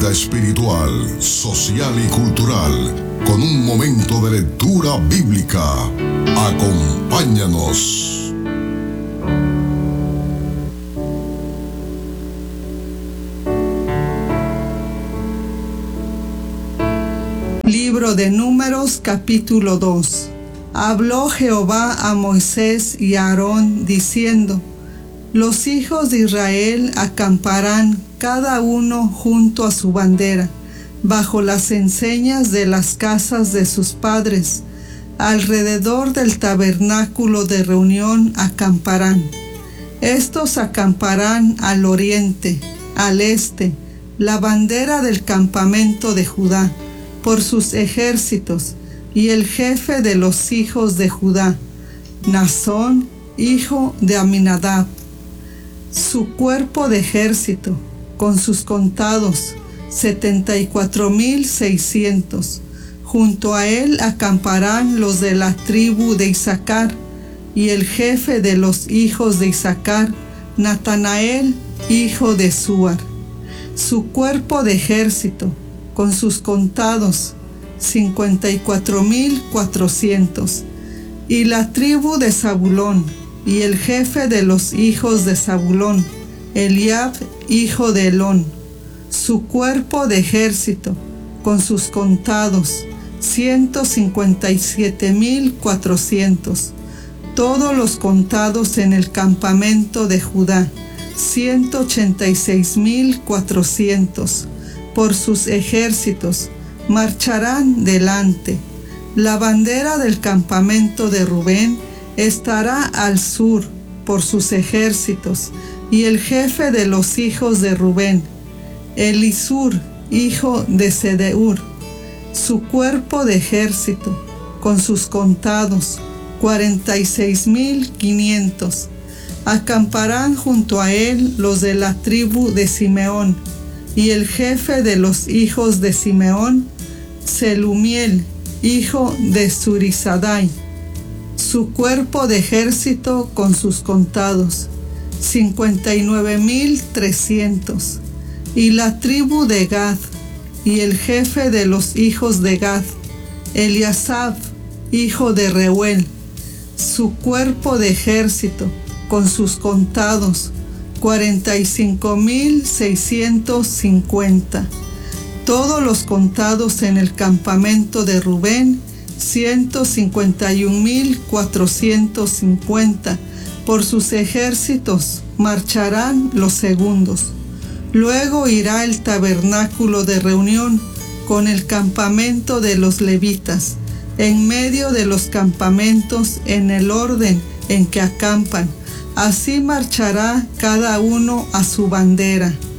vida espiritual, social y cultural, con un momento de lectura bíblica. Acompáñanos. Libro de Números, capítulo 2. Habló Jehová a Moisés y a Aarón, diciendo: Los hijos de Israel acamparán cada uno junto a su bandera, bajo las enseñas de las casas de sus padres. Alrededor del tabernáculo de reunión acamparán. Estos acamparán al oriente, al este, la bandera del campamento de Judá, por sus ejércitos, y el jefe de los hijos de Judá, Naasón, hijo de Aminadab. Su cuerpo de ejército, con sus contados, 74,600. Junto a él acamparán los de la tribu de Isaacar, y el jefe de los hijos de Isaacar, Natanael, hijo de Suar. Su cuerpo de ejército, con sus contados, 54,400. Y la tribu de Zabulón, y el jefe de los hijos de Zabulón, Eliab, hijo de Helón. Su cuerpo de ejército, con sus contados, 157,400. Todos los contados en el campamento de Judá, 186,400. Por sus ejércitos marcharán delante. La bandera del campamento de Rubén estará al sur por sus ejércitos, y el jefe de los hijos de Rubén, Elisur, hijo de Sedeur. Su cuerpo de ejército, con sus contados, 46,500. Acamparán junto a él los de la tribu de Simeón, y el jefe de los hijos de Simeón, Selumiel, hijo de Zurisadai. Su cuerpo de ejército con sus contados, 59,300. Y la tribu de Gad, y el jefe de los hijos de Gad, Eliasaf, hijo de Reuel. Su cuerpo de ejército con sus contados, 45,650. Todos los contados en el campamento de Rubén, 151,450. Por sus ejércitos marcharán los segundos. Luego irá el tabernáculo de reunión con el campamento de los levitas, en medio de los campamentos en el orden en que acampan. Así marchará cada uno a su bandera.